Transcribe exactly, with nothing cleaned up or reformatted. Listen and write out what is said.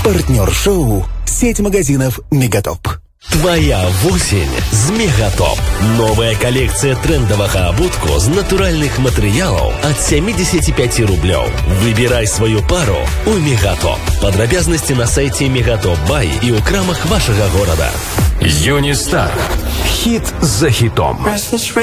Партнер шоу – сеть магазинов «Мегатоп». Твоя осень з Мегатоп. Новая коллекция трендового абутку з натуральных материалов от семьдесят пять рублей. Выбирай свою пару у Мегатоп. Подробности на сайте Мегатоп Бай и у крамах вашего города. Юнистар. Хит за хитом.